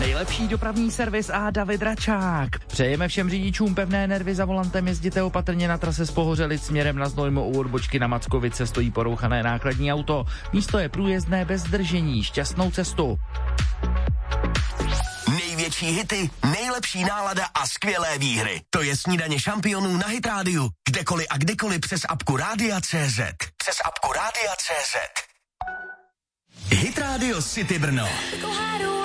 nejlepší dopravní servis a David Račák. Přejeme všem řidičům pevné nervy za volantem, jezděte opatrně na trase z Pohořelic směrem na Znojmo, u odbočky na Mackovice stojí porouchané nákladní auto. Místo je průjezdné bez zdržení, šťastnou cestu. Největší hity, nejlepší nálada a skvělé výhry. To je Snídaně šampionů na Hit Radio. Kdekoliv a kdykoliv přes apku Rádia.cz. Přes apku Rádia.cz. Hit Radio City Brno.